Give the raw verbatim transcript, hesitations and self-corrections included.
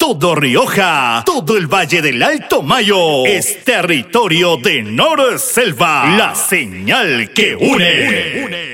todo Rioja, todo el Valle del Alto Mayo es territorio de Nor Selva, la señal que une. une, une.